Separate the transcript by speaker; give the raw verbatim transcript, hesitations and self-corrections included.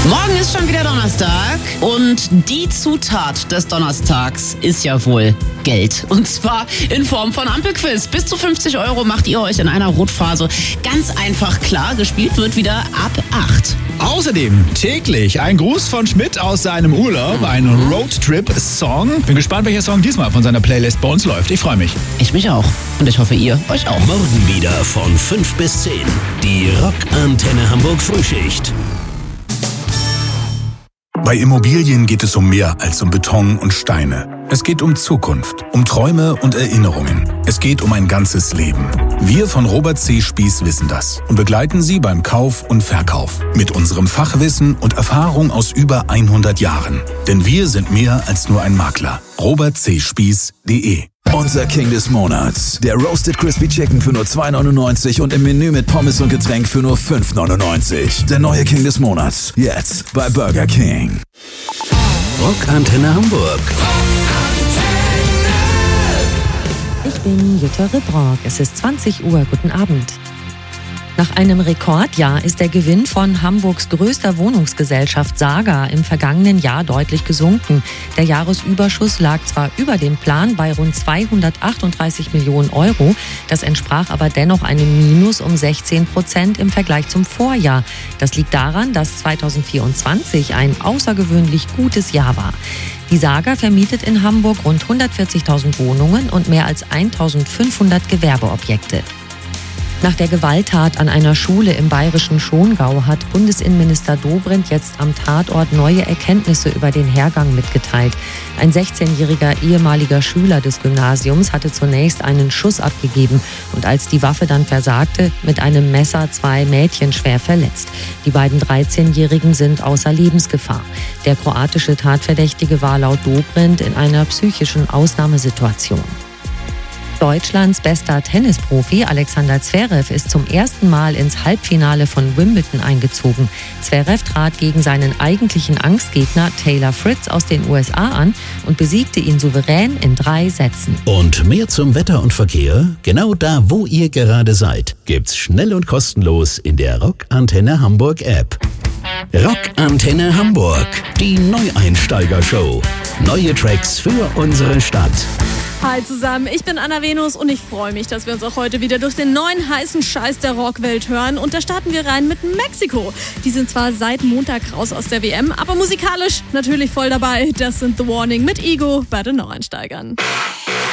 Speaker 1: Morgen ist schon wieder Donnerstag und die Zutat des Donnerstags ist ja wohl Geld. Und zwar in Form von Ampelquiz. Bis zu fünfzig Euro macht ihr euch in einer Rotphase ganz einfach klar. Gespielt wird wieder ab acht.
Speaker 2: Außerdem täglich ein Gruß von Schmidt aus seinem Urlaub, ein Roadtrip-Song. Bin gespannt, welcher Song diesmal von seiner Playlist bei uns läuft. Ich freue mich.
Speaker 1: Ich mich auch. Und ich hoffe, ihr euch auch.
Speaker 3: Morgen wieder von fünf bis zehn. Die Rock-Antenne Hamburg Frühschicht.
Speaker 4: Bei Immobilien geht es um mehr als um Beton und Steine. Es geht um Zukunft, um Träume und Erinnerungen. Es geht um ein ganzes Leben. Wir von Robert C. Spieß wissen das und begleiten Sie beim Kauf und Verkauf mit unserem Fachwissen und Erfahrung aus über hundert Jahren. Denn wir sind mehr als nur ein Makler. robert c spieß punkt de.
Speaker 5: Unser King des Monats. Der Roasted Crispy Chicken für nur zwei neunundneunzig und im Menü mit Pommes und Getränk für nur fünf neunundneunzig. Der neue King des Monats. Jetzt bei Burger King.
Speaker 3: Rock-Antenne Hamburg.
Speaker 6: Ich bin Jutta Ribrock. Es ist zwanzig Uhr. Guten Abend. Nach einem Rekordjahr ist der Gewinn von Hamburgs größter Wohnungsgesellschaft Saga im vergangenen Jahr deutlich gesunken. Der Jahresüberschuss lag zwar über dem Plan bei rund zweihundertachtunddreißig Millionen Euro, das entsprach aber dennoch einem Minus um sechzehn Prozent im Vergleich zum Vorjahr. Das liegt daran, dass zweitausendvierundzwanzig ein außergewöhnlich gutes Jahr war. Die Saga vermietet in Hamburg rund hundertvierzigtausend Wohnungen und mehr als eintausendfünfhundert Gewerbeobjekte. Nach der Gewalttat an einer Schule im bayerischen Schongau hat Bundesinnenminister Dobrindt jetzt am Tatort neue Erkenntnisse über den Hergang mitgeteilt. Ein sechzehnjähriger ehemaliger Schüler des Gymnasiums hatte zunächst einen Schuss abgegeben und als die Waffe dann versagte, mit einem Messer zwei Mädchen schwer verletzt. Die beiden dreizehnjährigen sind außer Lebensgefahr. Der kroatische Tatverdächtige war laut Dobrindt in einer psychischen Ausnahmesituation. Deutschlands bester Tennisprofi Alexander Zverev ist zum ersten Mal ins Halbfinale von Wimbledon eingezogen. Zverev trat gegen seinen eigentlichen Angstgegner Taylor Fritz aus den U S A an und besiegte ihn souverän in drei Sätzen.
Speaker 3: Und mehr zum Wetter und Verkehr? Genau da, wo ihr gerade seid, gibt's schnell und kostenlos in der Rock-Antenne Hamburg App. Rock-Antenne Hamburg, die Neueinsteiger-Show. Neue Tracks für unsere Stadt.
Speaker 7: Hi zusammen, ich bin Anna Venus und ich freue mich, dass wir uns auch heute wieder durch den neuen heißen Scheiß der Rockwelt hören. Und da starten wir rein mit Mexiko. Die sind zwar seit Montag raus aus der W M, aber musikalisch natürlich voll dabei. Das sind The Warning mit Ego bei den Neueinsteigern.